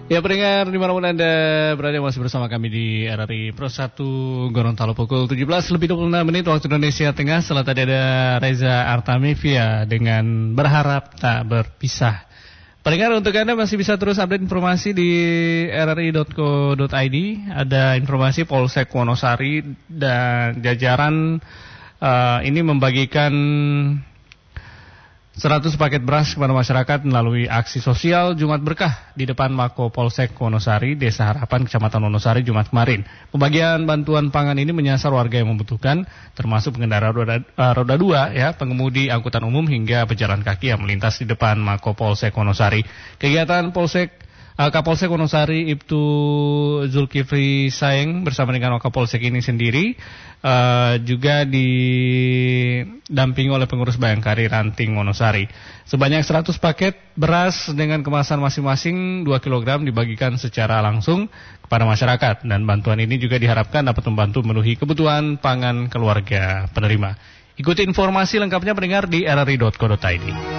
Ya pendengar, dimanapun Anda berada masih bersama kami di RRI Pro 1 Gorontalo pukul 17:26 waktu Indonesia Tengah. Setelah tadi ada Reza Artamevia dengan Berharap Tak Berpisah. Pendengar, untuk Anda masih bisa terus update informasi di rri.co.id. Ada informasi Polsek Wonosari dan jajaran ini membagikan 100 paket beras kepada masyarakat melalui aksi sosial Jumat Berkah di depan Mako Polsek Wonosari, Desa Harapan, Kecamatan Wonosari, Jumat kemarin. Pembagian bantuan pangan ini menyasar warga yang membutuhkan, termasuk pengendara roda 2, ya, pengemudi angkutan umum hingga pejalan kaki yang melintas di depan Mako Polsek Wonosari. Kegiatan Kapolsek Wonosari Ibtu Zulkifli Saeng bersama dengan Wakapolsek ini sendiri juga didampingi oleh pengurus Bayangkari Ranting Wonosari. Sebanyak 100 paket beras dengan kemasan masing-masing 2 kg dibagikan secara langsung kepada masyarakat, dan bantuan ini juga diharapkan dapat membantu memenuhi kebutuhan pangan keluarga penerima. Ikuti informasi lengkapnya pendengar di rri.co.id.